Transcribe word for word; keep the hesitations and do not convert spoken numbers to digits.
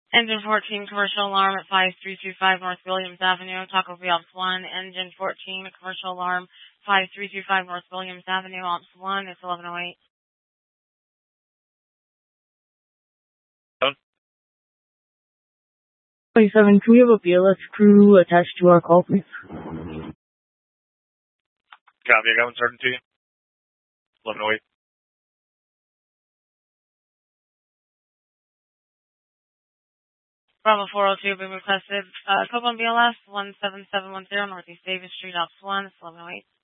Engine fourteen, commercial alarm at five three two five North Williams Avenue, Taco Bell Ops one. Engine fourteen, commercial alarm five three two five North Williams Avenue, Ops one. It's eleven oh eight. twenty-seven, can we have a B L S crew attached to our call, please? Copy, I got one starting to you. eleven oh eight. Bravo four oh two, being requested. Uh, code one B L S one seven seven one zero, Northeast Davis Street, Ops one. It's eleven oh eight.